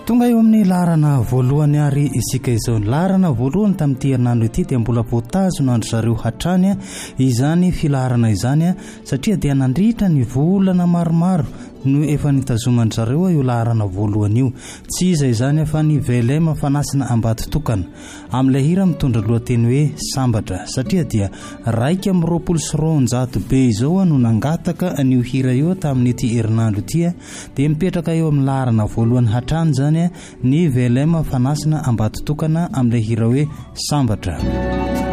Tonga eo amin'ny laharana voalohany ary isika izao. Laharana voalohany tamin'ity herinandro ity dia mbola voatazona andro zareo hatrany izany filaharana izany satria dia nandritra ny volana maromaro no efa nitazomandry zareo io laharana voalohany io. Tsy iza izany fa ny velema fanasina ambatotokana. Amin'ilay hira mitondra lohateny hoe sambatra satria dia 120 be izao no nangataka an'io hira io tamin'ity herinandro ity dia mipetraka eo amin'ny laharana voalohany hatrany zany ny velema fanasina ambatotokana amin'ilay hira hoe sambatra.